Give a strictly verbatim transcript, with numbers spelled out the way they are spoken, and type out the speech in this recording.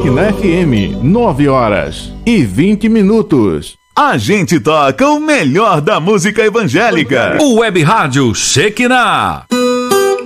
Shekinah F M, nove horas e vinte minutos. A gente toca o melhor da música evangélica. O Web Rádio Shekinah.